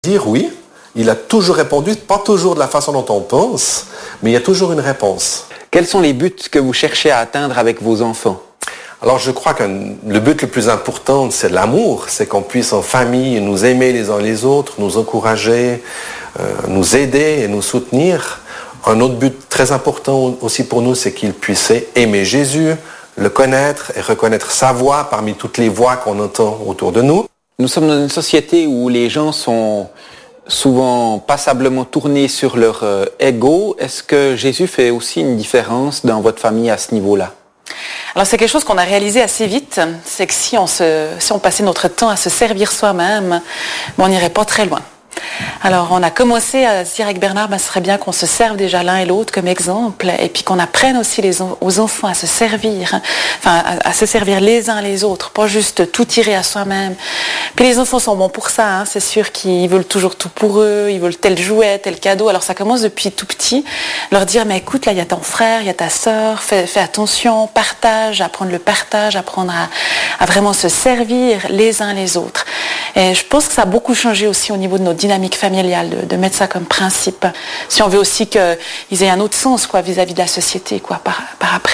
Dire oui, il a toujours répondu, pas toujours de la façon dont on pense, mais il y a toujours une réponse. Quels sont les buts que vous cherchez à atteindre avec vos enfants ? Alors je crois que le but le plus important, c'est l'amour, c'est qu'on puisse en famille nous aimer les uns les autres, nous encourager, nous aider et nous soutenir. Un autre but très important aussi pour nous, c'est qu'ils puissent aimer Jésus, le connaître et reconnaître sa voix parmi toutes les voix qu'on entend autour de nous. Nous sommes dans une société où les gens sont souvent passablement tournés sur leur ego. Est-ce que Jésus fait aussi une différence dans votre famille à ce niveau-là ? Alors c'est quelque chose qu'on a réalisé assez vite, c'est que si on passait notre temps à se servir soi-même, on n'irait pas très loin. Alors on a commencé à se dire avec Bernard, ce serait bien qu'on se serve déjà l'un et l'autre comme exemple, et puis qu'on apprenne aussi aux enfants à se servir, à se servir les uns les autres, pas juste tout tirer à soi-même. Puis les enfants sont bons pour ça, c'est sûr qu'ils veulent toujours tout pour eux, ils veulent tel jouet, tel cadeau. Alors ça commence depuis tout petit, leur dire mais écoute là il y a ton frère, il y a ta sœur, fais attention, partage, apprendre le partage, apprendre à vraiment se servir les uns les autres. Et je pense que ça a beaucoup changé aussi au niveau de notre dynamique familiale, de mettre ça comme principe. Si on veut aussi qu'ils aient un autre sens vis-à-vis de la société par après.